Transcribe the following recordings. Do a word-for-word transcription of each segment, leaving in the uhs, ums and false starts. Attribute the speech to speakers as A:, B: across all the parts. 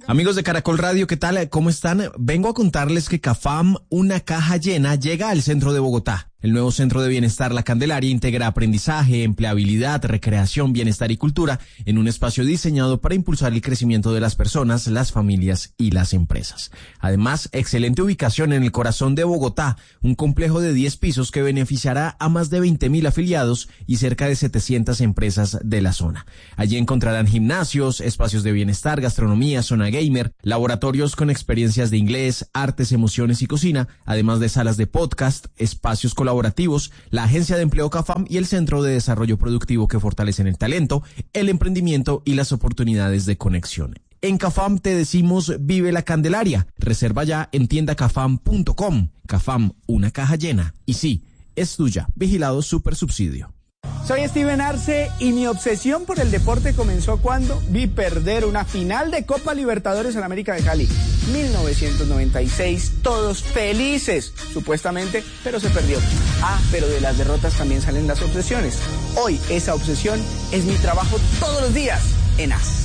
A: Amigos de Caracol Radio, ¿qué tal? ¿Cómo están? Vengo a contarles que CAFAM, una caja llena, llega al centro de Bogotá. El nuevo Centro de Bienestar La Candelaria integra aprendizaje, empleabilidad, recreación, bienestar y cultura en un espacio diseñado para impulsar el crecimiento de las personas, las familias y las empresas. Además, excelente ubicación en el corazón de Bogotá, un complejo de diez pisos que beneficiará a más de veinte mil afiliados y cerca de setecientas empresas de la zona. Allí encontrarán gimnasios, espacios de bienestar, gastronomía, zona gamer, laboratorios con experiencias de inglés, artes, emociones y cocina, además de salas de podcast, espacios colaborativos, colaborativos, la Agencia de Empleo CAFAM y el Centro de Desarrollo Productivo que fortalecen el talento, el emprendimiento y las oportunidades de conexión. En CAFAM te decimos vive la Candelaria. Reserva ya en tienda cafam punto com. CAFAM, una caja llena. Y sí, es tuya. Vigilado Super Subsidio.
B: Soy Steven Arce y mi obsesión por el deporte comenzó cuando vi perder una final de Copa Libertadores en América de Cali. mil novecientos noventa y seis, todos felices, supuestamente, pero se perdió. Ah, pero de las derrotas también salen las obsesiones. Hoy esa obsesión es mi trabajo todos los días en A S.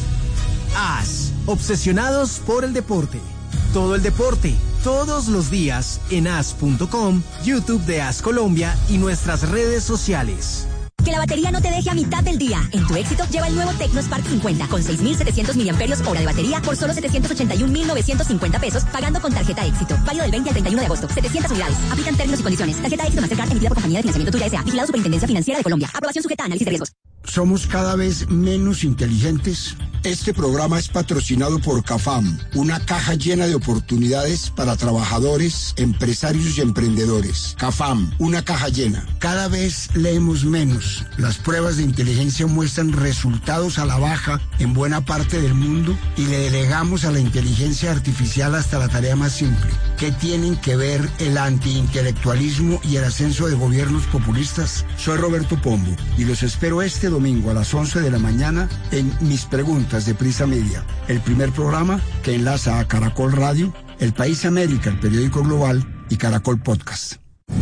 C: A S, obsesionados por el deporte. Todo el deporte, todos los días en as punto com, YouTube de A S Colombia y nuestras redes sociales.
D: Que la batería no te deje a mitad del día. En tu Éxito lleva el nuevo Tecno Spark cincuenta con seis mil setecientos miliamperios hora de batería por solo setecientos ochenta y un mil novecientos cincuenta pesos pagando con tarjeta Éxito. Válido del veinte al treinta y uno de agosto. setecientas unidades. Aplican términos y condiciones. Tarjeta Éxito Mastercard emitida por Compañía de Financiamiento Tuya S A. Vigilado Superintendencia Financiera de Colombia. Aprobación sujeta a análisis de riesgos.
E: ¿Somos cada vez menos inteligentes? Este programa es patrocinado por CAFAM, una caja llena de oportunidades para trabajadores, empresarios y emprendedores. CAFAM, una caja llena. Cada vez leemos menos. Las pruebas de inteligencia muestran resultados a la baja en buena parte del mundo y le delegamos a la inteligencia artificial hasta la tarea más simple. ¿Qué tienen que ver el antiintelectualismo y el ascenso de gobiernos populistas? Soy Roberto Pombo y los espero este domingo a las once de la mañana en Mis Preguntas de Prisa Media, el primer programa que enlaza a Caracol Radio, El País América, el periódico global, y Caracol Podcast.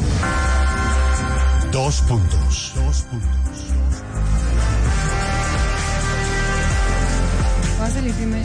F: Dos puntos. Dos puntos.
G: ¿Va a salir primero?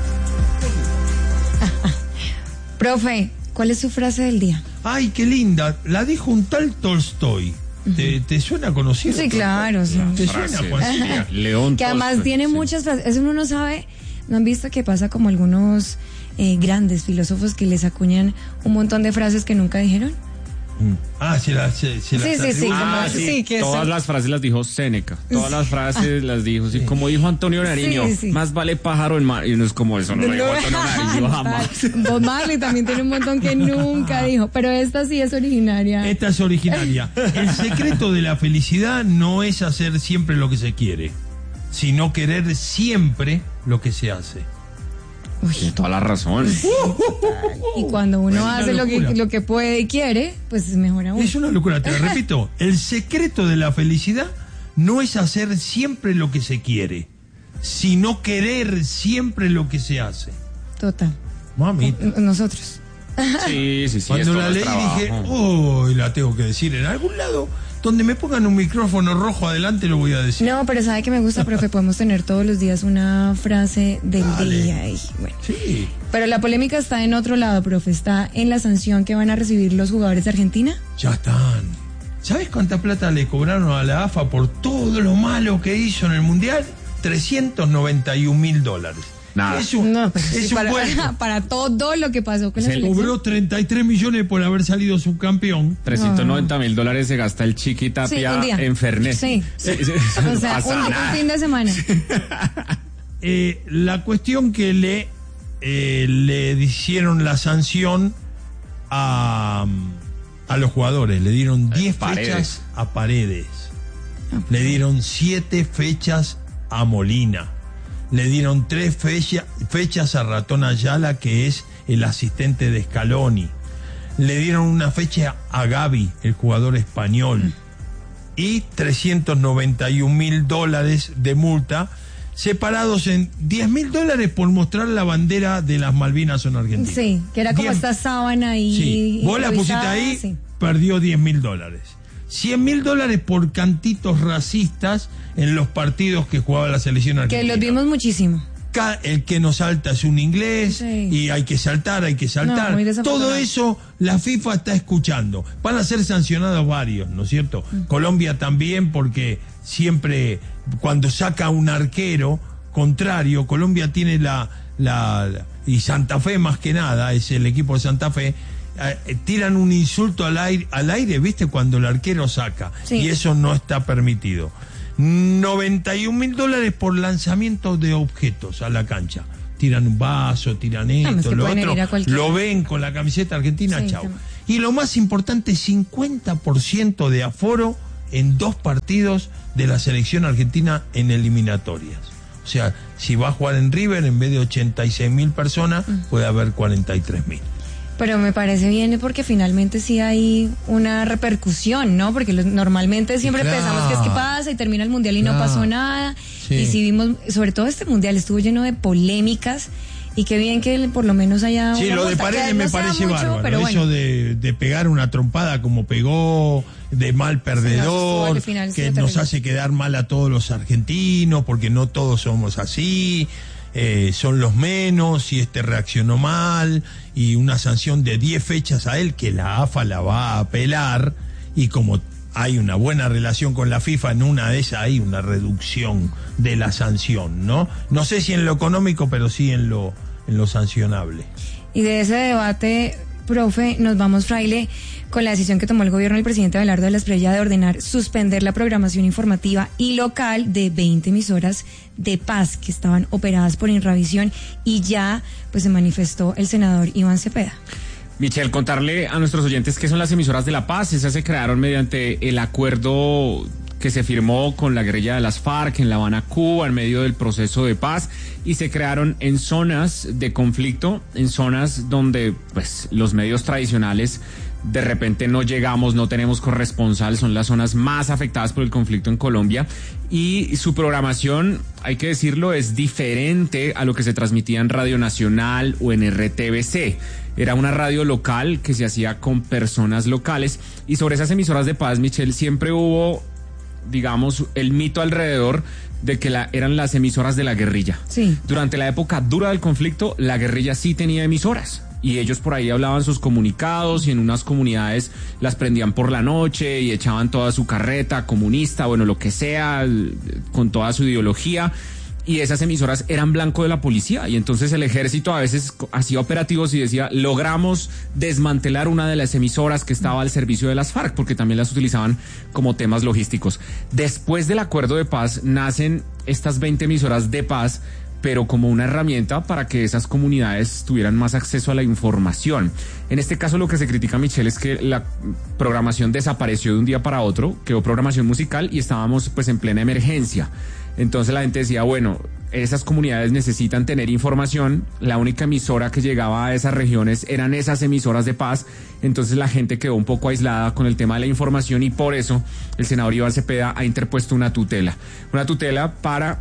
G: Profe, ¿cuál es su frase del día?
H: Ay, qué linda. La dijo un tal Tolstoy. ¿Te, te suena conocido?
G: Sí, claro. Sí.
H: ¿Te suena conocido?
A: León
G: Que además
A: Tolstoy,
G: tiene
A: sí.
G: muchas frases. Eso uno no sabe. ¿No han visto que pasa como algunos eh, grandes filósofos que les acuñan un montón de frases que nunca dijeron?
H: Ah, se las se, se
G: Sí,
H: las
G: sí, sí,
H: atribuye.
G: como-
I: Ah, sí.
G: sí, que
I: Todas
G: eso-
I: las frases las dijo Séneca. Todas las frases las dijo, sí, como dijo Antonio Nariño,
G: Sí, sí.
I: más vale pájaro en mar. Y uno es como eso, no lo dijo Antonio Nariño jamás.
G: Bob Marley también tiene un montón que nunca dijo, pero esta sí es originaria.
H: Esta es originaria. El secreto de la felicidad no es hacer siempre lo que se quiere, sino querer siempre lo que se hace.
I: Tiene toda la razón.
G: Y cuando uno
H: Es una
G: hace lo que,
H: locura.
G: lo que puede y quiere, pues es mejor aún.
H: Es una locura, te lo repito. El secreto de la felicidad no es hacer siempre lo que se quiere, sino querer siempre lo que se hace.
G: Total.
H: Mamita.
G: N- Nosotros.
I: Sí, sí, sí.
H: Cuando
I: esto
H: la
I: no es
H: leí
I: trabajo.
H: dije, oh, la tengo que decir en algún lado. Donde me pongan un micrófono rojo adelante lo voy a decir.
G: No, pero sabe que me gusta, profe, podemos tener todos los días una frase del
H: Dale.
G: día. Y, bueno.
H: Sí.
G: Pero la polémica está en otro lado, profe. Está en la sanción que van a recibir los jugadores de Argentina.
H: Ya están. ¿Sabes cuánta plata le cobraron a la A F A por todo lo malo que hizo en el Mundial? trescientos noventa y un mil dólares.
I: Nada.
H: Es un,
G: No, pues
H: es
G: sí,
H: un
G: para,
H: vuelto.
G: para todo lo que pasó con la
I: Se
G: selección.
H: Cobró treinta y tres millones por haber salido subcampeón.
I: trescientos noventa mil dólares se gasta el Chiqui Tapia
G: Sí, un día.
I: en Fernet.
G: Sí.
I: Sí, sí,
G: O
I: no
G: sea,
I: pasa
G: un, un
I: nada.
G: fin de semana.
H: Eh, la cuestión que le, eh, le hicieron la sanción a, a los jugadores. Le dieron diez
I: Paredes.
H: fechas a Paredes. Le dieron siete fechas a Molina. Le dieron tres fecha, fechas a Ratón Ayala, que es el asistente de Scaloni. Le dieron una fecha a Gavi, el jugador español. Y trescientos noventa y un mil dólares de multa, separados en diez mil dólares por mostrar la bandera de las Malvinas en Argentina.
G: Sí, que era como
H: Diez-
G: esta sábana ahí.
H: Sí, vos la pusiste
G: improvisada,
H: ahí,
G: sí.
H: perdió diez mil dólares. cien mil dólares por cantitos racistas en los partidos que jugaba la selección
G: Que
H: argentina.
G: los vimos muchísimo.
H: el que no salta es un inglés, sí. y hay que saltar, hay que saltar. No, todo eso la FIFA está escuchando. Van a ser sancionados varios, ¿no es cierto? Mm. Colombia también, porque siempre cuando saca un arquero contrario, Colombia tiene la, la, la y Santa Fe más que nada, es el equipo de Santa Fe, eh, tiran un insulto al aire, al aire, ¿viste? Cuando el arquero saca, sí. y eso no está permitido. noventa y un mil dólares por lanzamiento de objetos a la cancha. Tiran un vaso, tiran esto, no, lo otro, lo ven con la camiseta argentina, sí, chao. También. Y lo más importante, cincuenta por ciento de aforo en dos partidos de la selección argentina en eliminatorias. O sea, si va a jugar en River, en vez de ochenta y seis mil personas, mm. puede haber cuarenta y tres mil.
G: Pero me parece bien porque finalmente sí hay una repercusión, ¿no? Porque los, normalmente siempre claro. pensamos que es que pasa y termina el mundial y claro. no pasó nada. Sí. Y si vimos, sobre todo este mundial estuvo lleno de polémicas y qué bien que por lo menos haya...
H: Sí, lo de Paredes me no parece mucho, bárbaro. Pero bueno. Eso de, de pegar una trompada como pegó, de mal perdedor, final, que nos terrible. hace quedar mal a todos los argentinos porque no todos somos así. Eh, son los menos, y este reaccionó mal, y una sanción de diez fechas a él, que la AFA la va a apelar, y como hay una buena relación con la FIFA, en una de esas hay una reducción de la sanción, ¿no? No sé si en lo económico, pero sí en lo, en lo sancionable.
G: Y de ese debate, profe, nos vamos, Fraile, con la decisión que tomó el gobierno del presidente Abelardo de la Espriella de ordenar suspender la programación informativa y local de veinte emisoras de paz que estaban operadas por Inravisión, y ya pues se manifestó el senador Iván Cepeda.
I: Michelle, contarle a nuestros oyentes qué son las emisoras de la paz. Esas se crearon mediante el acuerdo que se firmó con la guerrilla de las FARC en La Habana, Cuba, en medio del proceso de paz, y se crearon en zonas de conflicto, en zonas donde pues los medios tradicionales de repente no llegamos, no tenemos corresponsal, son las zonas más afectadas por el conflicto en Colombia, y su programación, hay que decirlo, es diferente a lo que se transmitía en Radio Nacional o en R T V C. Era una radio local que se hacía con personas locales, y sobre esas emisoras de paz, Michelle, siempre hubo, digamos, el mito alrededor de que la, eran las emisoras de la guerrilla.
G: Sí.
I: Durante la época dura del conflicto, la guerrilla sí tenía emisoras, y ellos por ahí hablaban sus comunicados, y en unas comunidades las prendían por la noche y echaban toda su carreta comunista, bueno, lo que sea, con toda su ideología. Y esas emisoras eran blanco de la policía, y entonces el ejército a veces hacía operativos y decía, logramos desmantelar una de las emisoras que estaba al servicio de las FARC, porque también las utilizaban como temas logísticos. Después del acuerdo de paz nacen estas veinte emisoras de paz, pero como una herramienta para que esas comunidades tuvieran más acceso a la información. En este caso lo que se critica, Michelle, es que la programación desapareció de un día para otro, quedó programación musical y estábamos pues en plena emergencia. Entonces la gente decía, bueno, esas comunidades necesitan tener información, la única emisora que llegaba a esas regiones eran esas emisoras de paz, entonces la gente quedó un poco aislada con el tema de la información, y por eso el senador Iván Cepeda ha interpuesto una tutela, una tutela para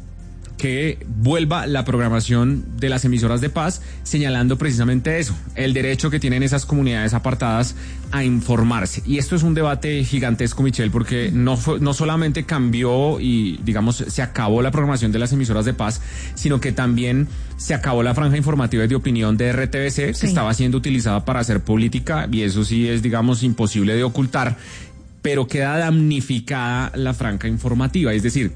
I: que vuelva la programación de las emisoras de paz, señalando precisamente eso, el derecho que tienen esas comunidades apartadas a informarse. Y esto es un debate gigantesco, Michelle, porque no fue, no solamente cambió y, digamos, se acabó la programación de las emisoras de paz, sino que también se acabó la franja informativa y de opinión de R T V C, sí. que estaba siendo utilizada para hacer política, y eso sí es, digamos, imposible de ocultar, pero queda damnificada la franja informativa, es decir,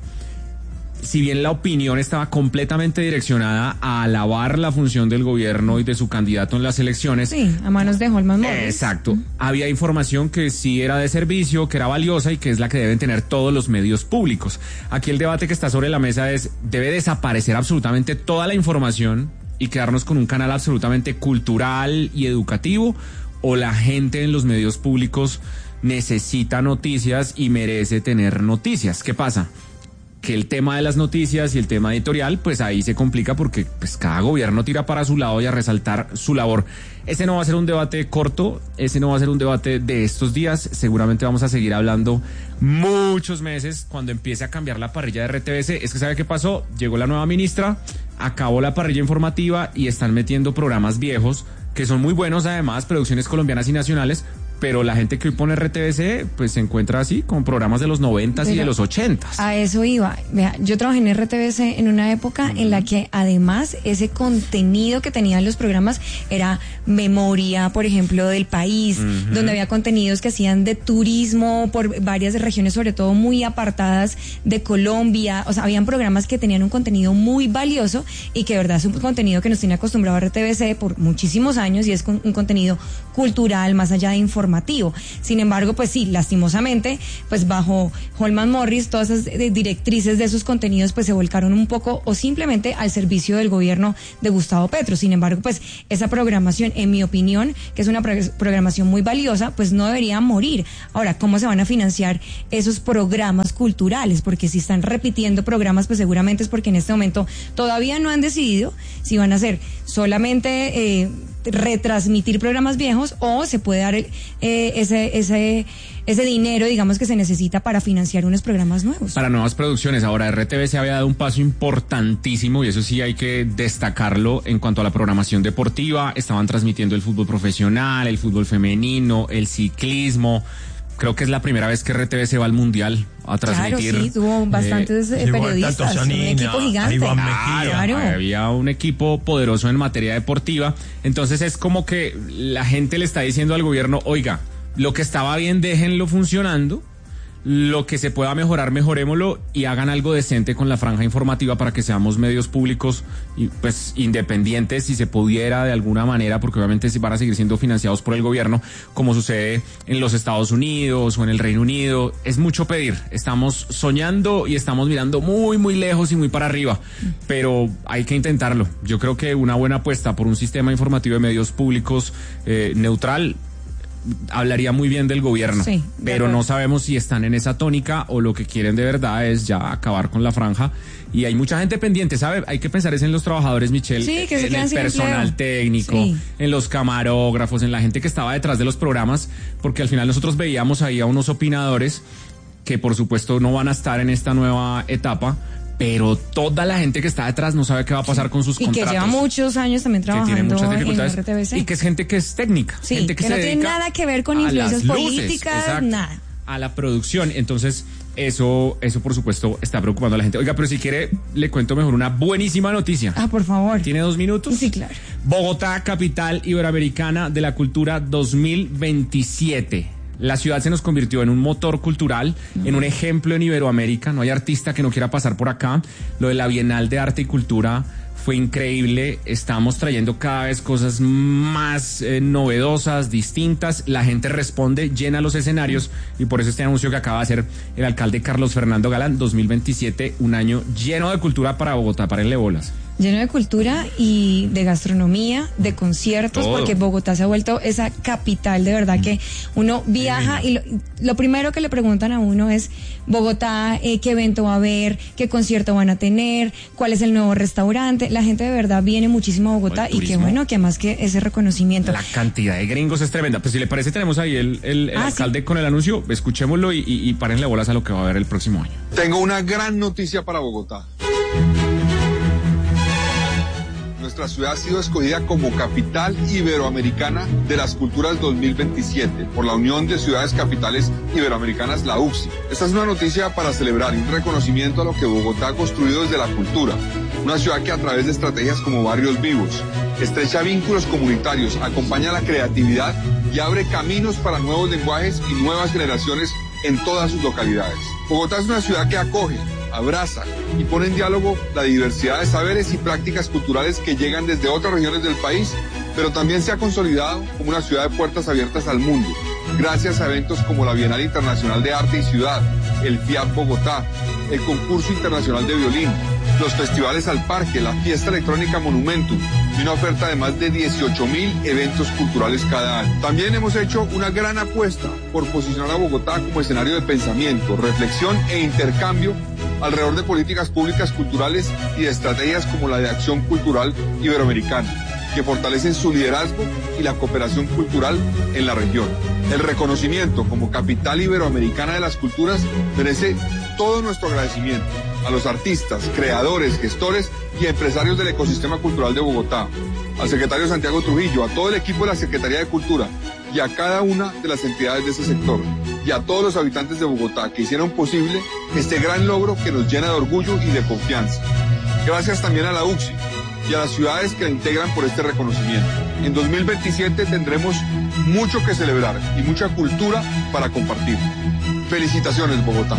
I: si bien la opinión estaba completamente direccionada a alabar la función del gobierno y de su candidato en las elecciones.
G: Sí, a manos de Holman Morris.
I: Exacto. Uh-huh. Había información que sí era de servicio, que era valiosa y que es la que deben tener todos los medios públicos. Aquí el debate que está sobre la mesa es, ¿debe desaparecer absolutamente toda la información y quedarnos con un canal absolutamente cultural y educativo? ¿O la gente en los medios públicos necesita noticias y merece tener noticias? ¿Qué pasa? Que el tema de las noticias y el tema editorial, pues ahí se complica porque pues cada gobierno tira para su lado y a resaltar su labor. Ese no va a ser un debate corto, ese no va a ser un debate de estos días, seguramente vamos a seguir hablando muchos meses cuando empiece a cambiar la parrilla de R T V C. Es que ¿sabe qué pasó? Llegó la nueva ministra, acabó la parrilla informativa y están metiendo programas viejos que son muy buenos, además, producciones colombianas y nacionales, pero la gente que hoy pone R T V C, pues se encuentra así, con programas de los noventas y de los ochentas.
G: A eso iba. Vea, yo trabajé en R T V C en una época uh-huh. en la que además ese contenido que tenían los programas era memoria, por ejemplo, del país, uh-huh. donde había contenidos que hacían de turismo por varias regiones, sobre todo muy apartadas de Colombia. O sea, habían programas que tenían un contenido muy valioso y que de verdad es un contenido que nos tiene acostumbrado a R T V C por muchísimos años y es un contenido cultural más allá de informativo. Sin embargo, pues sí, lastimosamente, pues bajo Holman Morris, todas esas directrices de esos contenidos pues se volcaron un poco o simplemente al servicio del gobierno de Gustavo Petro. Sin embargo, pues esa programación, en mi opinión, que es una programación muy valiosa, pues no debería morir. Ahora, ¿cómo se van a financiar esos programas culturales? Porque si están repitiendo programas, pues seguramente es porque en este momento todavía no han decidido si van a ser solamente eh, retransmitir programas viejos o se puede dar eh, ese ese ese dinero, digamos, que se necesita para financiar unos programas nuevos.
I: Para nuevas producciones. Ahora, R T V C había dado un paso importantísimo y eso sí hay que destacarlo en cuanto a la programación deportiva. Estaban transmitiendo el fútbol profesional, el fútbol femenino, el ciclismo. Creo que es la primera vez que R T V C va al Mundial a transmitir.
G: Claro, sí, tuvo bastantes eh, periodistas, un equipo gigante.
I: Claro, claro, había un equipo poderoso en materia deportiva. Entonces es como que la gente le está diciendo al gobierno, oiga, lo que estaba bien, déjenlo funcionando. Lo que se pueda mejorar, mejorémoslo y hagan algo decente con la franja informativa para que seamos medios públicos y pues independientes si se pudiera de alguna manera, porque obviamente van a seguir siendo financiados por el gobierno, como sucede en los Estados Unidos o en el Reino Unido. Es mucho pedir, estamos soñando y estamos mirando muy muy lejos y muy para arriba, pero hay que intentarlo. Yo creo que una buena apuesta por un sistema informativo de medios públicos eh, neutral hablaría muy bien del gobierno, sí, pero no sabemos si están en esa tónica o lo que quieren de verdad es ya acabar con la franja. Y hay mucha gente pendiente, ¿sabe? Hay que pensar es en los trabajadores, Michelle,
G: sí, que
I: en el personal empleo. técnico, sí. en los camarógrafos, en la gente que estaba detrás de los programas, porque al final nosotros veíamos ahí a unos opinadores que por supuesto no van a estar en esta nueva etapa, pero toda la gente que está detrás no sabe qué va a pasar con sus
G: y
I: contratos.
G: Y que lleva muchos años también trabajando
I: que tiene muchas dificultades,
G: en R T V C.
I: Y que es gente que es técnica.
G: Sí,
I: gente que,
G: que
I: se
G: no tiene nada que ver con influencias políticas, exacto, nada.
I: A la producción. Entonces, eso, eso por supuesto está preocupando a la gente. Oiga, pero si quiere, le cuento mejor una buenísima noticia.
G: Ah, por favor.
I: ¿Tiene dos minutos?
G: Sí, claro.
I: Bogotá, capital iberoamericana de la cultura dos mil veintisiete. La ciudad se nos convirtió en un motor cultural, uh-huh. en un ejemplo en Iberoamérica. No hay artista que no quiera pasar por acá. Lo de la Bienal de Arte y Cultura fue increíble. Estamos trayendo cada vez cosas más eh, novedosas, distintas. La gente responde, llena los escenarios y por eso este anuncio que acaba de hacer el alcalde Carlos Fernando Galán, dos mil veintisiete, un año lleno de cultura para Bogotá. Párenle bolas.
G: Lleno de cultura y de gastronomía, de conciertos, todo. Porque Bogotá se ha vuelto esa capital, de verdad que uno viaja y lo, lo primero que le preguntan a uno es Bogotá, eh, qué evento va a haber, qué concierto van a tener, cuál es el nuevo restaurante. La gente de verdad viene muchísimo a Bogotá y qué bueno que más que ese reconocimiento.
I: La cantidad de gringos es tremenda. Pues si le parece tenemos ahí el, el, el ah, alcalde sí. con el anuncio, escuchémoslo y, y, y párenle bolas a lo que va a haber el próximo año.
J: Tengo una gran noticia para Bogotá. Nuestra ciudad ha sido escogida como capital iberoamericana de las culturas dos mil veintisiete por la Unión de Ciudades Capitales Iberoamericanas, la U C I. Esta es una noticia para celebrar y un reconocimiento a lo que Bogotá ha construido desde la cultura. Una ciudad que a través de estrategias como Barrios Vivos estrecha vínculos comunitarios, acompaña la creatividad y abre caminos para nuevos lenguajes y nuevas generaciones en todas sus localidades. Bogotá es una ciudad que acoge, abraza y pone en diálogo la diversidad de saberes y prácticas culturales que llegan desde otras regiones del país, pero también se ha consolidado como una ciudad de puertas abiertas al mundo, gracias a eventos como la Bienal Internacional de Arte y Ciudad, el FIAP Bogotá, el Concurso Internacional de Violín, los festivales al Parque, la Fiesta Electrónica Monumentum y una oferta de más de dieciocho mil eventos culturales cada año. También hemos hecho una gran apuesta por posicionar a Bogotá como escenario de pensamiento, reflexión e intercambio alrededor de políticas públicas culturales y de estrategias como la de Acción Cultural Iberoamericana, que fortalecen su liderazgo y la cooperación cultural en la región. El reconocimiento como capital iberoamericana de las culturas merece todo nuestro agradecimiento a los artistas, creadores, gestores y empresarios del ecosistema cultural de Bogotá, al secretario Santiago Trujillo, a todo el equipo de la Secretaría de Cultura y a cada una de las entidades de ese sector, y a todos los habitantes de Bogotá que hicieron posible este gran logro que nos llena de orgullo y de confianza. Gracias también a la U C S I y a las ciudades que la integran por este reconocimiento. En dos mil veintisiete tendremos mucho que celebrar y mucha cultura para compartir. Felicitaciones, Bogotá.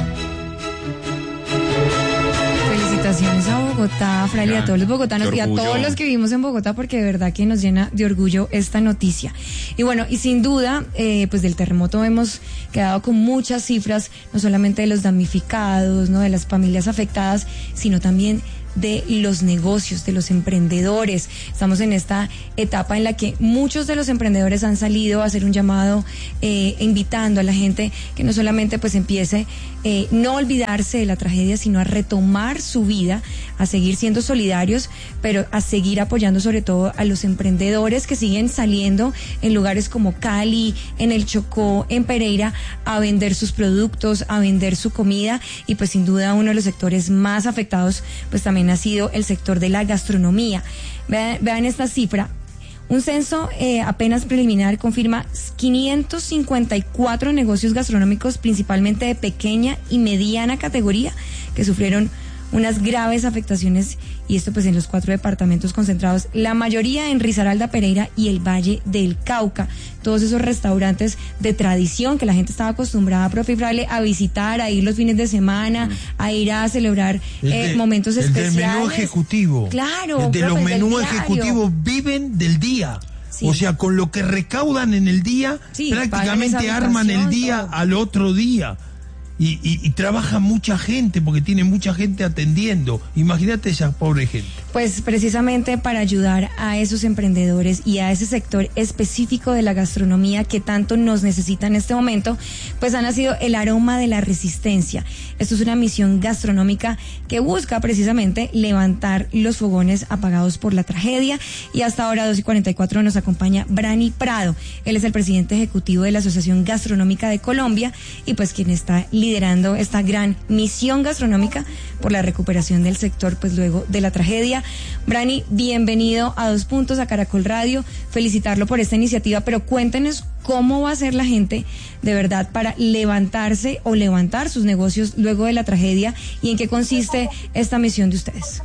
G: Felicitaciones a Bogotá, Fraile, a todos los bogotanos y a todos los que vivimos en Bogotá, porque de verdad que nos llena de orgullo esta noticia. Y bueno, y sin duda, eh, pues del terremoto hemos quedado con muchas cifras, no solamente de los damnificados, no de las familias afectadas, sino también de los negocios, de los emprendedores. Estamos en esta etapa en la que muchos de los emprendedores han salido a hacer un llamado eh, invitando a la gente que no solamente pues empiece eh, no olvidarse de la tragedia, sino a retomar su vida, a seguir siendo solidarios, pero a seguir apoyando sobre todo a los emprendedores que siguen saliendo en lugares como Cali, en el Chocó, en Pereira, a vender sus productos, a vender su comida, y pues sin duda uno de los sectores más afectados pues también ha sido el sector de la gastronomía. Vean, vean esta cifra. Un censo eh, apenas preliminar confirma quinientos cincuenta y cuatro negocios gastronómicos, principalmente de pequeña y mediana categoría, que sufrieron unas graves afectaciones, y esto pues en los cuatro departamentos concentrados, la mayoría en Risaralda, Pereira y el Valle del Cauca. Todos esos restaurantes de tradición que la gente estaba acostumbrada, profe Fraile, a visitar, a ir los fines de semana, mm. a ir a celebrar eh, de, momentos
H: el
G: especiales.
H: El del menú ejecutivo.
G: Claro.
H: El de los menús ejecutivos viven del día. Sí. O sea, con lo que recaudan en el día, sí, prácticamente arman el día todo. Al otro día. Y, y, y trabaja mucha gente, porque tiene mucha gente atendiendo. Imagínate esa pobre gente.
G: Pues precisamente para ayudar a esos emprendedores y a ese sector específico de la gastronomía que tanto nos necesita en este momento, pues ha nacido el Aroma de la Resistencia. Esto es una misión gastronómica que busca precisamente levantar los fogones apagados por la tragedia, y hasta ahora dos y cuarenta y cuatro nos acompaña Brani Prado. Él es el presidente ejecutivo de la Asociación Gastronómica de Colombia y pues quien está liderando esta gran misión gastronómica por la recuperación del sector pues luego de la tragedia. Brani, bienvenido a Dos Puntos, a Caracol Radio, felicitarlo por esta iniciativa, pero cuéntenos cómo va a hacer la gente de verdad para levantarse o levantar sus negocios luego de la tragedia, y en qué consiste esta misión de ustedes.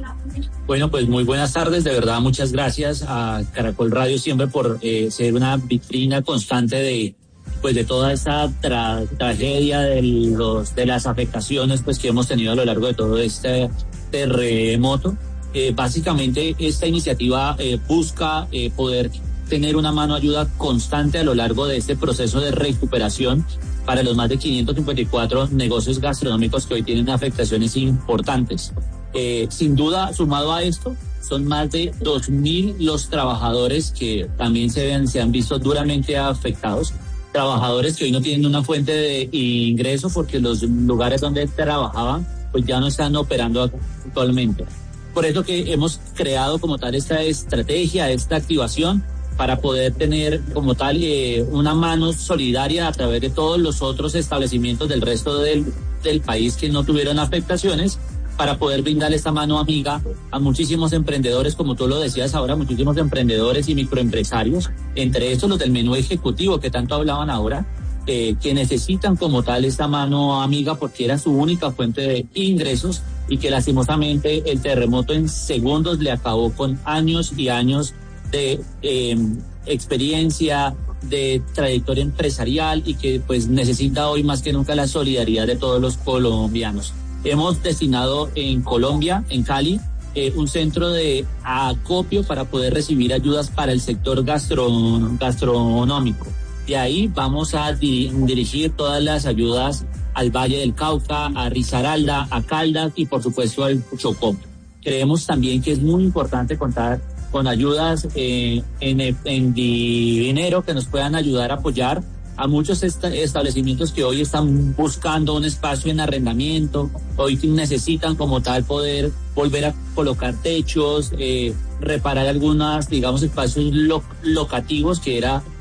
K: Bueno, pues muy buenas tardes, de verdad muchas gracias a Caracol Radio siempre por eh, ser una vitrina constante de pues de toda esta tra- tragedia de los de las afectaciones pues que hemos tenido a lo largo de todo este terremoto. Eh, básicamente esta iniciativa eh, busca eh, poder tener una mano ayuda constante a lo largo de este proceso de recuperación para los más de quinientos cincuenta y cuatro negocios gastronómicos que hoy tienen afectaciones importantes. Eh, sin duda, sumado a esto, son más de dos mil los trabajadores que también se, ven, se han visto duramente afectados. Trabajadores que hoy no tienen una fuente de ingreso porque los lugares donde trabajaban pues ya no están operando actualmente. Por eso que hemos creado como tal esta estrategia, esta activación, para poder tener como tal eh, una mano solidaria a través de todos los otros establecimientos del resto del, del país que no tuvieron afectaciones, para poder brindarle esta mano amiga a muchísimos emprendedores, como tú lo decías ahora, muchísimos emprendedores y microempresarios, entre estos los del menú ejecutivo que tanto hablaban ahora, eh, que necesitan como tal esta mano amiga porque era su única fuente de ingresos, y que lastimosamente el terremoto en segundos le acabó con años y años de eh, experiencia, de trayectoria empresarial, y que pues necesita hoy más que nunca la solidaridad de todos los colombianos. Hemos destinado en Colombia, en Cali, eh, un centro de acopio para poder recibir ayudas para el sector gastro, gastronómico. De ahí vamos a di- dirigir todas las ayudas al Valle del Cauca, a Risaralda, a Caldas y por supuesto al Chocó. Creemos también que es muy importante contar con ayudas eh, en, en dinero que nos puedan ayudar a apoyar a muchos est- establecimientos que hoy están buscando un espacio en arrendamiento, hoy necesitan como tal poder volver a colocar techos, eh, reparar algunos, digamos, espacios lo- locativos que era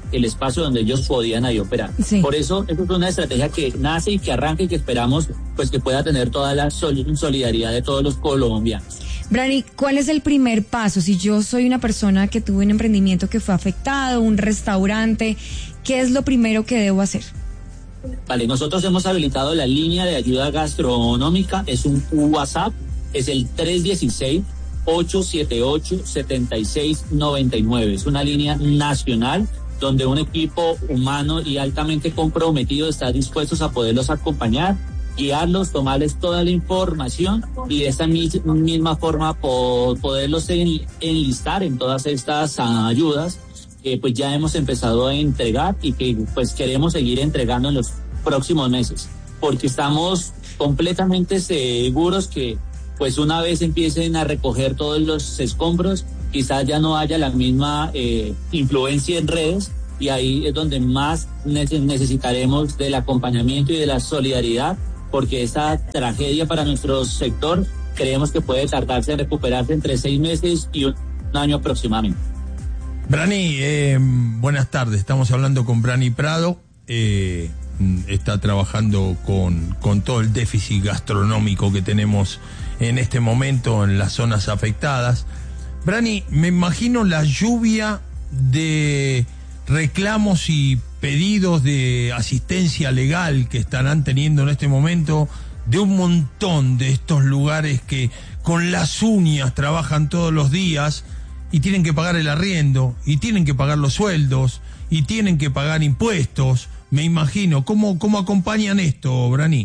K: el espacio donde ellos podían ahí operar. Sí. Por eso, eso es una estrategia que nace y que arranca y que esperamos pues que pueda tener toda la solidaridad de todos los colombianos.
G: Brani, ¿cuál es el primer paso? Si yo soy una persona que tuvo un emprendimiento que fue afectado, un restaurante, ¿qué es lo primero que debo hacer?
K: Vale, nosotros hemos habilitado la línea de ayuda gastronómica, es un WhatsApp, es el tres uno seis, ocho siete ocho, siete seis nueve nueve. Es una línea nacional donde un equipo humano y altamente comprometido está dispuesto a poderlos acompañar, guiarlos, tomarles toda la información y de esa misma forma poderlos enlistar en todas estas ayudas que pues ya hemos empezado a entregar y que pues queremos seguir entregando en los próximos meses, porque estamos completamente seguros que pues una vez empiecen a recoger todos los escombros, quizás ya no haya la misma eh, influencia en redes, y ahí es donde más necesitaremos del acompañamiento y de la solidaridad, porque esta tragedia para nuestro sector creemos que puede tardarse en recuperarse entre seis meses y un año aproximadamente.
H: Brani, eh, buenas tardes. Estamos hablando con Brani Prado. Eh, está trabajando con, con todo el déficit gastronómico que tenemos en este momento en las zonas afectadas. Brani, me imagino la lluvia de reclamos y pedidos de asistencia legal que estarán teniendo en este momento de un montón de estos lugares que con las uñas trabajan todos los días y tienen que pagar el arriendo, y tienen que pagar los sueldos, y tienen que pagar impuestos. Me imagino, ¿cómo, cómo acompañan esto, Brani?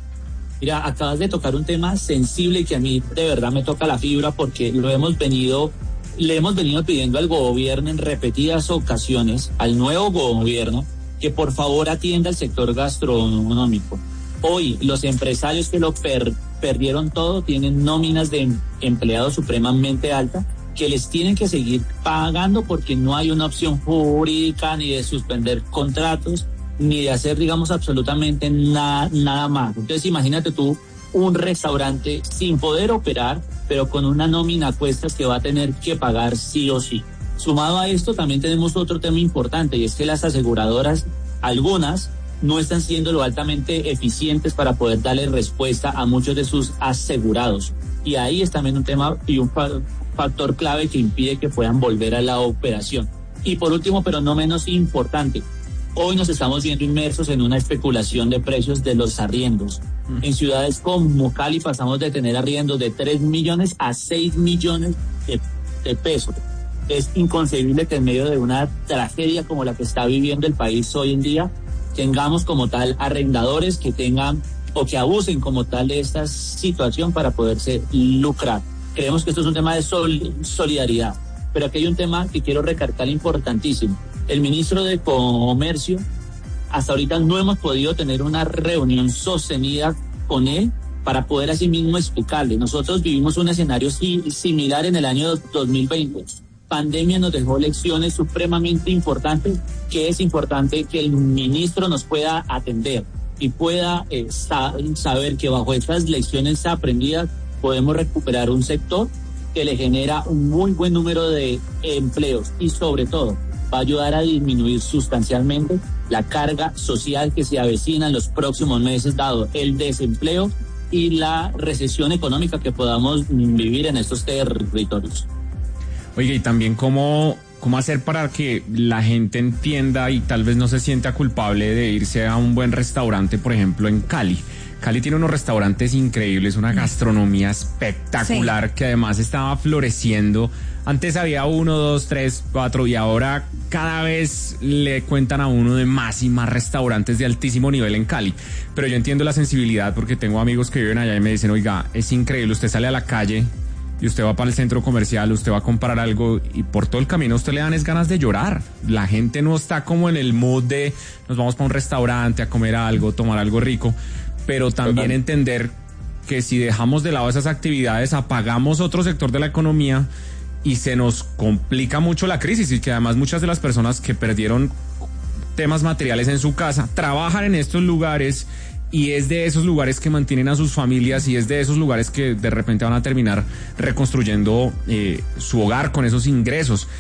K: Mira, acabas de tocar un tema sensible que a mí de verdad me toca la fibra, porque lo hemos venido, le hemos venido pidiendo al gobierno en repetidas ocasiones, al nuevo gobierno, que por favor atienda al sector gastronómico. Hoy los empresarios que lo per, perdieron todo tienen nóminas de empleados supremamente altas, que les tienen que seguir pagando porque no hay una opción jurídica ni de suspender contratos, ni de hacer, digamos, absolutamente nada, nada más. Entonces imagínate tú un restaurante sin poder operar, pero con una nómina a cuestas que va a tener que pagar sí o sí. Sumado a esto también tenemos otro tema importante, y es que las aseguradoras, algunas, no están siendo lo altamente eficientes para poder darle respuesta a muchos de sus asegurados. Y ahí es también un tema y un factor clave que impide que puedan volver a la operación. Y por último, pero no menos importante, hoy nos estamos viendo inmersos en una especulación de precios de los arriendos. Mm. En ciudades como Cali pasamos de tener arriendos de tres millones a seis millones de, de pesos. Es inconcebible que en medio de una tragedia como la que está viviendo el país hoy en día, tengamos como tal arrendadores que tengan o que abusen como tal de esta situación para poderse lucrar. Creemos que esto es un tema de sol, solidaridad, pero aquí hay un tema que quiero recalcar importantísimo. El ministro de Comercio, hasta ahorita no hemos podido tener una reunión sostenida con él para poder así mismo explicarle. Nosotros vivimos un escenario si, similar en el año dos mil veinte. Pandemia nos dejó lecciones supremamente importantes, que es importante que el ministro nos pueda atender y pueda eh, sa- saber que bajo estas lecciones aprendidas podemos recuperar un sector que le genera un muy buen número de empleos y sobre todo va a ayudar a disminuir sustancialmente la carga social que se avecina en los próximos meses, dado el desempleo y la recesión económica que podamos vivir en estos territorios.
I: Oiga, y también cómo, cómo hacer para que la gente entienda y tal vez no se sienta culpable de irse a un buen restaurante, por ejemplo, en Cali. Cali tiene unos restaurantes increíbles, una gastronomía espectacular, sí, que además estaba floreciendo. Antes había uno, dos, tres, cuatro, y ahora cada vez le cuentan a uno de más y más restaurantes de altísimo nivel en Cali. Pero yo entiendo la sensibilidad porque tengo amigos que viven allá y me dicen, oiga, es increíble, usted sale a la calle y usted va para el centro comercial, usted va a comprar algo y por todo el camino a usted le dan es ganas de llorar. La gente no está como en el mood de nos vamos para un restaurante a comer algo, tomar algo rico, pero también Total. entender que si dejamos de lado esas actividades, apagamos otro sector de la economía y se nos complica mucho la crisis, y que además muchas de las personas que perdieron temas materiales en su casa trabajan en estos lugares y es de esos lugares que mantienen a sus familias y es de esos lugares que de repente van a terminar reconstruyendo eh, su hogar con esos ingresos.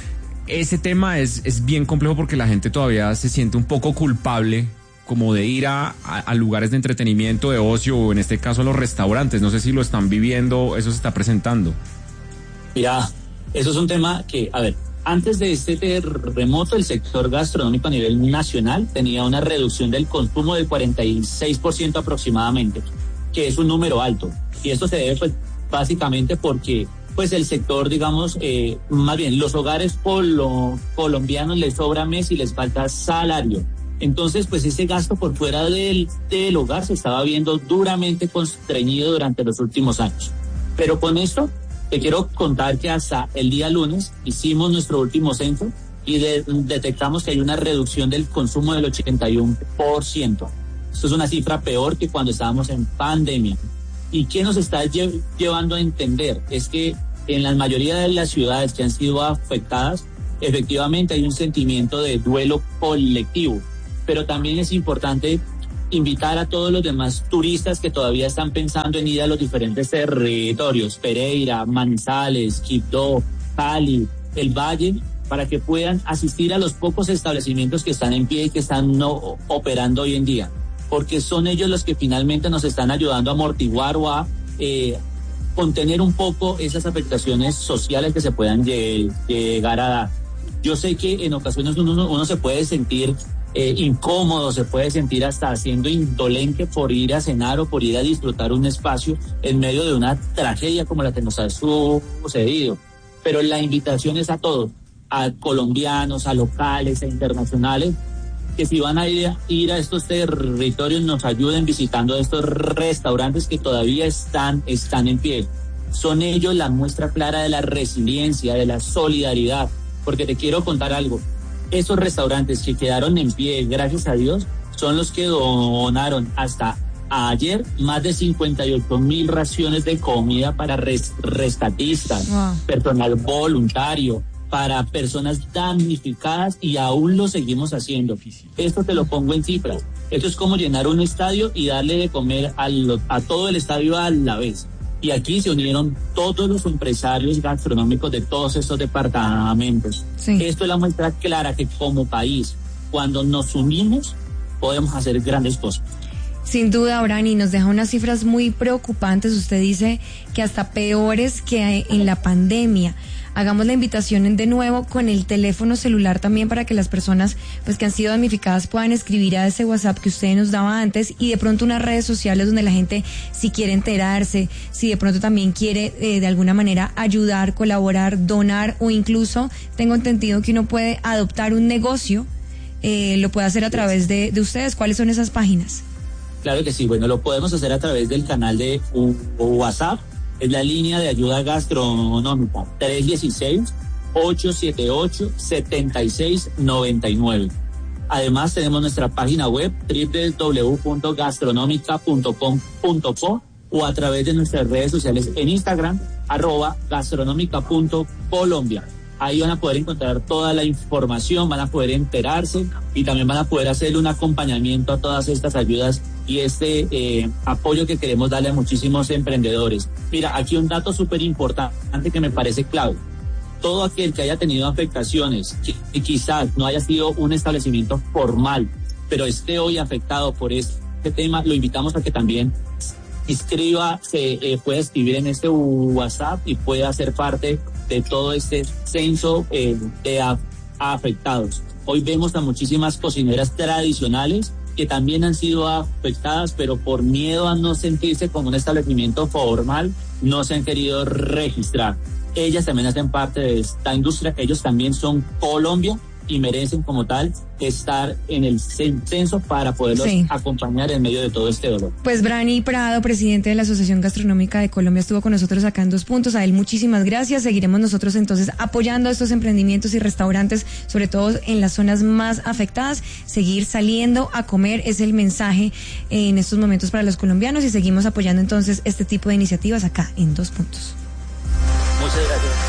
I: ese tema es, es bien complejo porque la gente todavía se siente un poco culpable como de ir a, a, a lugares de entretenimiento, de ocio, o en este caso a los restaurantes. No sé si lo están viviendo, eso se está presentando.
K: Mira, eso es un tema que, a ver, antes de este terremoto, el sector gastronómico a nivel nacional tenía una reducción del consumo del cuarenta y seis por ciento aproximadamente, que es un número alto. Y esto se debe, pues, básicamente porque, pues, el sector, digamos, eh, más bien, los hogares polo, colombianos les sobra mes y les falta salario. Entonces, pues ese gasto por fuera del, del hogar se estaba viendo duramente constreñido durante los últimos años. Pero con esto, te quiero contar que hasta el día lunes hicimos nuestro último censo y de, detectamos que hay una reducción del consumo del ochenta y uno por ciento. Esto es una cifra peor que cuando estábamos en pandemia. ¿Y qué nos está lle- llevando a entender? Es que en la mayoría de las ciudades que han sido afectadas, efectivamente hay un sentimiento de duelo colectivo. Pero también es importante invitar a todos los demás turistas que todavía están pensando en ir a los diferentes territorios, Pereira, Manizales, Quibdó, Cali, el Valle, para que puedan asistir a los pocos establecimientos que están en pie y que están no operando hoy en día, porque son ellos los que finalmente nos están ayudando a amortiguar o a eh, contener un poco esas afectaciones sociales que se puedan lle- llegar a dar. Yo sé que en ocasiones uno, uno se puede sentir Eh, incómodo, se puede sentir hasta siendo indolente por ir a cenar o por ir a disfrutar un espacio en medio de una tragedia como la que nos ha sucedido. Pero la invitación es a todos, a colombianos, a locales, a internacionales, que si van a ir a, ir a estos territorios nos ayuden visitando estos restaurantes que todavía están, están en pie. Son ellos la muestra clara de la resiliencia, de la solidaridad, porque te quiero contar algo. Esos restaurantes que quedaron en pie, gracias a Dios, son los que donaron hasta ayer más de cincuenta y ocho mil raciones de comida para res- rescatistas, wow, personal voluntario, para personas damnificadas, y aún lo seguimos haciendo. Esto te lo pongo en cifras. Esto es como llenar un estadio y darle de comer a, lo, a todo el estadio a la vez. Y aquí se unieron todos los empresarios gastronómicos de todos estos departamentos. Sí. Esto es la muestra clara que como país, cuando nos unimos, podemos hacer grandes cosas.
G: Sin duda, Brani, nos deja unas cifras muy preocupantes. Usted dice que hasta peores que en la pandemia. Hagamos la invitación de nuevo con el teléfono celular también para que las personas pues que han sido damnificadas puedan escribir a ese WhatsApp que usted nos daba antes, y de pronto unas redes sociales donde la gente, si quiere enterarse, si de pronto también quiere eh, de alguna manera ayudar, colaborar, donar, o incluso tengo entendido que uno puede adoptar un negocio, eh, lo puede hacer a través de, de ustedes. ¿Cuáles son esas páginas?
K: Claro que sí, bueno, lo podemos hacer a través del canal de uh, WhatsApp. Es la línea de ayuda gastronómica tres uno seis, ocho siete ocho, siete seis nueve nueve. Además tenemos nuestra página web doble u doble u doble u punto gastronómica punto com punto co o a través de nuestras redes sociales en Instagram, arroba gastronómica punto colombia. Ahí van a poder encontrar toda la información, van a poder enterarse y también van a poder hacer un acompañamiento a todas estas ayudas y este eh, apoyo que queremos darle a muchísimos emprendedores. Mira, aquí un dato súper importante que me parece clave. Todo aquel que haya tenido afectaciones, que, que quizás no haya sido un establecimiento formal, pero esté hoy afectado por este tema, lo invitamos a que también inscriba, se eh, pueda escribir en este WhatsApp y pueda ser parte de todo este censo eh, de a, a afectados. Hoy vemos a muchísimas cocineras tradicionales que también han sido afectadas, pero por miedo a no sentirse como un establecimiento formal, no se han querido registrar. Ellas también hacen parte de esta industria, ellos también son Colombia y merecen como tal estar en el censo para poderlos sí. acompañar en medio de todo este dolor.
G: Pues Brani Prado, presidente de la Asociación Gastronómica de Colombia, estuvo con nosotros acá en Dos Puntos. A él muchísimas gracias. Seguiremos nosotros entonces apoyando a estos emprendimientos y restaurantes, sobre todo en las zonas más afectadas. Seguir saliendo a comer es el mensaje en estos momentos para los colombianos, y seguimos apoyando entonces este tipo de iniciativas acá en Dos Puntos.
K: Muchas gracias.